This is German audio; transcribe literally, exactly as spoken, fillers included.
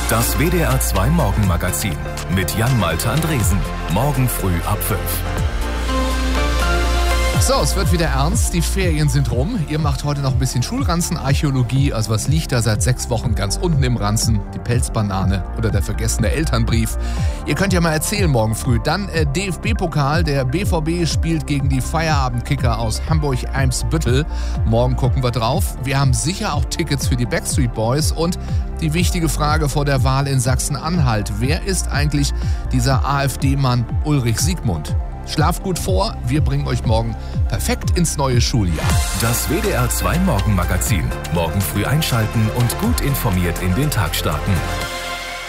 Das W D R zwei Morgenmagazin mit Jan-Malte Andresen. Morgen früh ab fünf. So, es wird wieder ernst. Die Ferien sind rum. Ihr macht heute noch ein bisschen Schulranzenarchäologie. Also was liegt da seit sechs Wochen ganz unten im Ranzen? Die Pelzbanane oder der vergessene Elternbrief. Ihr könnt ja mal erzählen morgen früh. Dann äh, D F B-Pokal. Der B V B spielt gegen die Feierabendkicker aus Hamburg-Eimsbüttel. Morgen gucken wir drauf. Wir haben sicher auch Tickets für die Backstreet Boys. Und die wichtige Frage vor der Wahl in Sachsen-Anhalt. Wer ist eigentlich dieser AfD-Mann Ulrich Siegmund? Schlaft gut vor, wir bringen euch morgen perfekt ins neue Schuljahr. Das W D R zwei Morgenmagazin. Morgen früh einschalten und gut informiert in den Tag starten.